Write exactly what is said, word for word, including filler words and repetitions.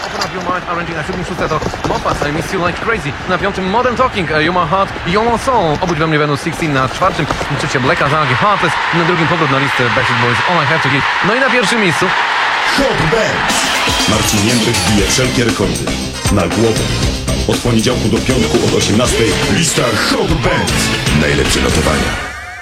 Open Up Your Mind, arranging na siódmym szóste to Moffat, I Miss You Like Crazy. Na piątym Modern Talking, You're My Heart, You're My Soul. Obudź we mnie będą szesnaście na czwartym. Na trzecim Black Azalgi, Heartless. Na drugim powrót na listę Backstreet Boys, All I Have To Give. No i na pierwszym miejscu Hot Dance. Marcin Jędrek bije wszelkie rekordy. Na głowę. Od poniedziałku do piątku od osiemnastej lista Hot Dance. Najlepsze notowania.